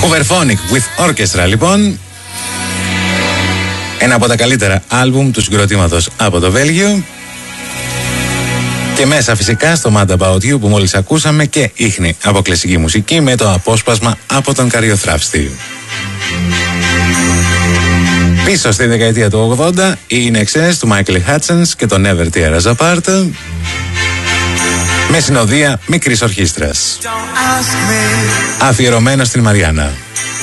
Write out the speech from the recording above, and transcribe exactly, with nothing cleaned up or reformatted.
Uberphonic with Orchestra, λοιπόν. Ένα από τα καλύτερα άλμπουμ του συγκροτήματος από το Βέλγιο. Και μέσα φυσικά στο Mad About You που μόλις ακούσαμε και ίχνη από κλασική μουσική με το απόσπασμα από τον Καριοθράφστη. Πίσω στη δεκαετία του ογδόντα οι In Excess του Michael Hutchence και το Never Tear Us Apart με συνοδεία μικρής ορχήστρας, αφιερωμένο στην Μαριάννα.